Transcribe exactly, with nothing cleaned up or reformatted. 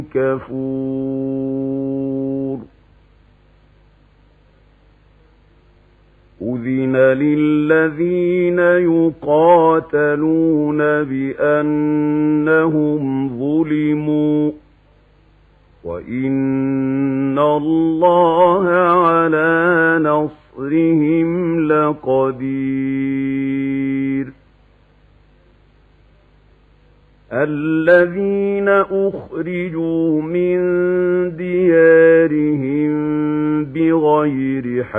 كفور أذن للذين يقاتلون بأنهم ظلموا وإن الله على نصرهم لقدير الذين أخرجوا من ديارهم بغير حق